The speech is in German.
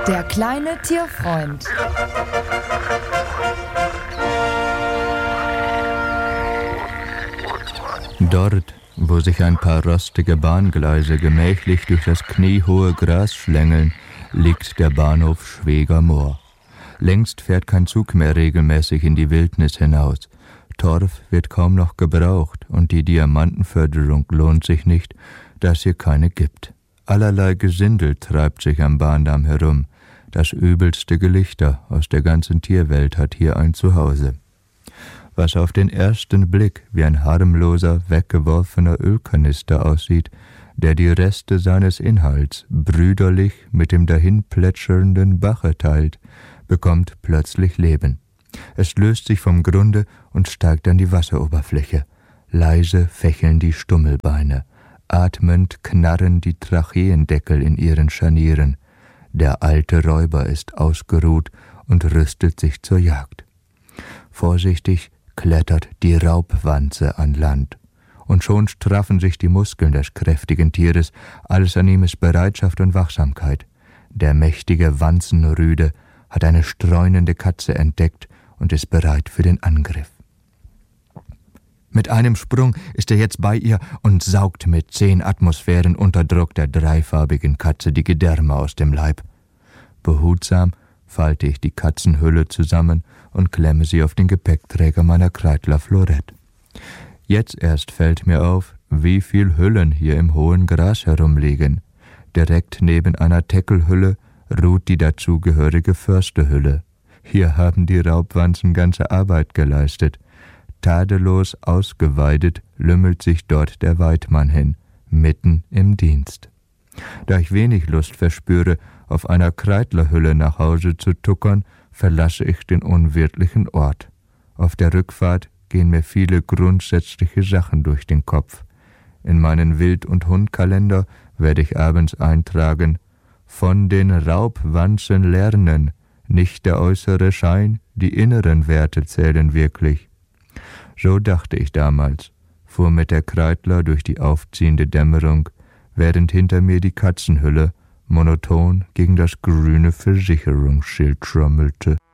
Der kleine Tierfreund. Dort, wo sich ein paar rostige Bahngleise gemächlich durch das kniehohe Gras schlängeln, liegt der Bahnhof Schwegermoor. Längst fährt kein Zug mehr regelmäßig in die Wildnis hinaus. Torf wird kaum noch gebraucht und die Diamantenförderung lohnt sich nicht, da es hier keine gibt. Allerlei Gesindel treibt sich am Bahndamm herum. Das übelste Gelichter aus der ganzen Tierwelt hat hier ein Zuhause. Was auf den ersten Blick wie ein harmloser, weggeworfener Ölkanister aussieht, der die Reste seines Inhalts brüderlich mit dem dahinplätschernden Bache teilt, bekommt plötzlich Leben. Es löst sich vom Grunde und steigt an die Wasseroberfläche. Leise fächeln die Stummelbeine. Atmend knarren die Tracheendeckel in ihren Scharnieren. Der alte Räuber ist ausgeruht und rüstet sich zur Jagd. Vorsichtig klettert die Raubwanze an Land. Und schon straffen sich die Muskeln des kräftigen Tieres, alles an ihm ist Bereitschaft und Wachsamkeit. Der mächtige Wanzenrüde hat eine streunende Katze entdeckt und ist bereit für den Angriff. Mit einem Sprung ist er jetzt bei ihr und saugt mit 10 Atmosphären Unterdruck der dreifarbigen Katze die Gedärme aus dem Leib. Behutsam falte ich die Katzenhülle zusammen und klemme sie auf den Gepäckträger meiner Kreidler Florette. Jetzt erst fällt mir auf, wie viel Hüllen hier im hohen Gras herumliegen. Direkt neben einer Teckelhülle ruht die dazugehörige Försterhülle. Hier haben die Raubwanzen ganze Arbeit geleistet. Tadellos ausgeweidet lümmelt sich dort der Weidmann hin, mitten im Dienst. Da ich wenig Lust verspüre, auf einer Kreidlerhülle nach Hause zu tuckern, verlasse ich den unwirtlichen Ort. Auf der Rückfahrt gehen mir viele grundsätzliche Sachen durch den Kopf. In meinen Wild- und Hundkalender werde ich abends eintragen: Von den Raubwanzen lernen, nicht der äußere Schein, die inneren Werte zählen wirklich. So dachte ich damals, fuhr mit der Kreidler durch die aufziehende Dämmerung, während hinter mir die Katzenhülle monoton gegen das grüne Versicherungsschild trommelte.